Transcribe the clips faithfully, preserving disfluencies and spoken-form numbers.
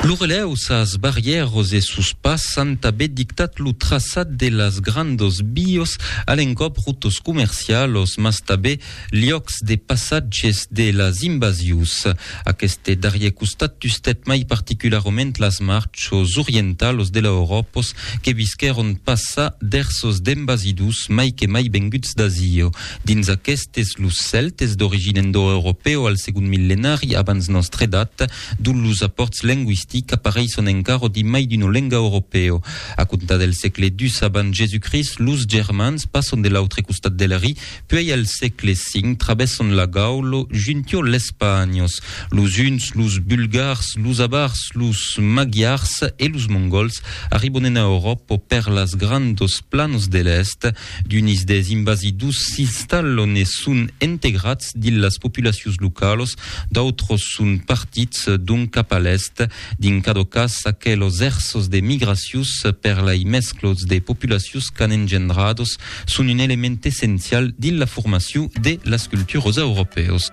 L'ureleus as barrieros e suspas han també dictat lo traçat de las grandos bios a l'encop rutos comercialos, mas també llocs de passatges de las invasius. Aquest darrier costat justet mai particularment las marchos orientalos de l'Europos que visqueron passar d'ersos d'invasidus mai que mai venguts d'Asio. Dins aquestes los celtes d'origine indo-europeo al segon mil·lenari abans nostra edat, d'on los aports lingüístics apareixen encara di mai d'una lengua europeo. A comptar del segle dus abans Jésus-Christ, los germans passen de l'altre costat de la ri, puis al segle cinc travessen la Gaulo juntio l'Espanyos. Los uns, los bulgars, los avars, los magyars e los mongols arriben a Europa per las grandos planos de l'est, d'unis des invasidus s'installen e són integrats dins les populacions locals, d'autres són partits d'un cap a l'est. Din cada cas, aquellos ersos de migracions per la mesclos de populacions que han engendrados són un element essencial dins la formació de les cultures europees.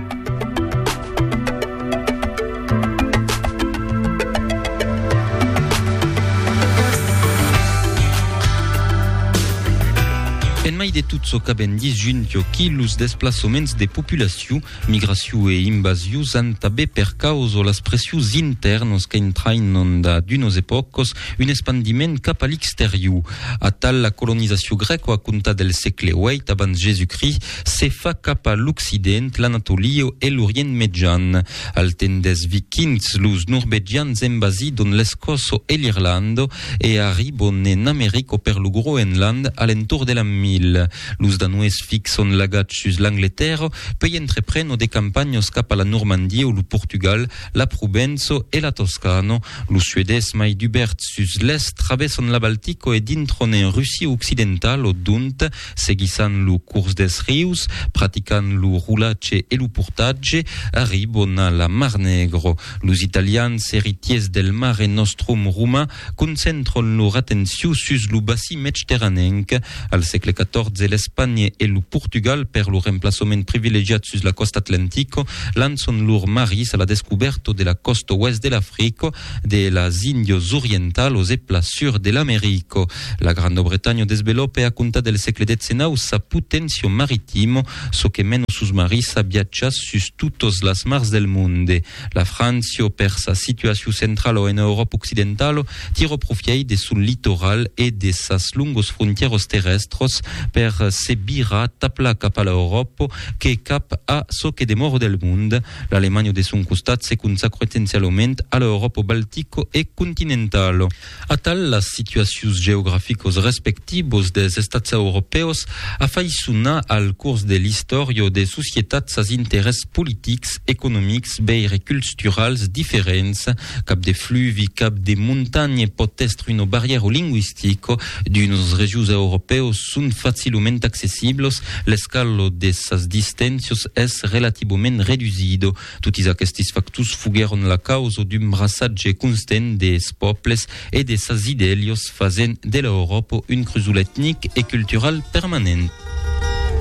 En mai de tot so que ben dis juntio qui los desplaçaments de populació, migració e invasius han també per causa les pressions internos que entrainen d'unes epocos un expandiment cap a l'exterior. A tal la colonització greca a comptar del segle vuit abans Jésus-Christ se fa cap a l'Occident, l'Anatolio e l'Orient Mitjan. Al temps des vikings, los norvegians invasidon l'Escosso e l'Irlando e arribon en América per lo Groenland a l'entorn de la mil. Los danues fixon l'agats sus l'Angleterra, poi entrepreno de campagnes cap a la Normandia o lo Portugal, la Provenço e la Toscano. Los suedes mai d'ubert sus l'est travessen la Baltico e dintron en Russia occidental o dunt, seguissan lo curs des rius, pratican lo rulatge e lo portatge, arribon a la Mar Negro. Los italians heritiers del mare nostrum romà concentron lor atenció sus lo bassi mediterranenc. Al segle catorze l'Espagne e lo Portugal per lo remplaçament privilegiat sus la costa atlantico lançon lor maris a la descoberta de la costa oest de l'Africa, de las Indios orientalos e pla sur de l'Américo. La Grande Bretagne desvelope a comptar del segle decenau sa potencia maritimo, so que menos sus maris a viatjat sus tutos las mars del monde. La Francia, per sa situació central en Europa occidental, tiro profiei de sun litoral e de sas lungos frontieros terrestres per se bira tapla cap a l'Europa que cap a so que demora del món. L'Alemanya de son costat se consacra essencialment a l'Europa baltico e continental. A tal las situacions geogràficos respectivos des estats europeus afaisuna al curs de l'història de societats as interès polítics, econòmics, beire culturals diferents, cap de fluvi, cap de montagne pot estre una barriera lingüistica d'unes regions europeus són facilment accessibles, l'escala de sas distàncies és relativament reduïda. Tots aquests factors fugueren la causa d'un braçatge constant dels pobles e de sas idèlios fazent de l'Europa un crusol ètnic e cultural permanent.